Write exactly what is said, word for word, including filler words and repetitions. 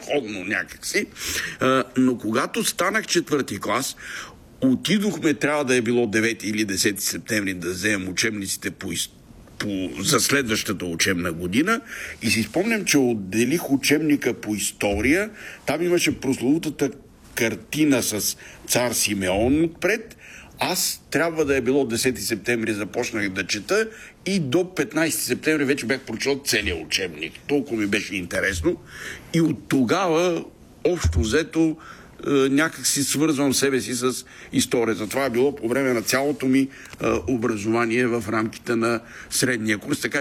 безразходно някакси. Но когато станах четвърти клас, отидохме, трябва да е било девети или десети септември, да вземем учебниците по история По, за следващата учебна година и си спомням, че отделих учебника по история. Там имаше прословутата картина с цар Симеон отпред. Аз трябва да е било десети септември, започнах да чета и до петнайсети септември вече бях прочел целия учебник. Толкова ми беше интересно и от тогава общо взето някак си свързвам себе си с историята. Това е било по време на цялото ми образование в рамките на средния курс. Така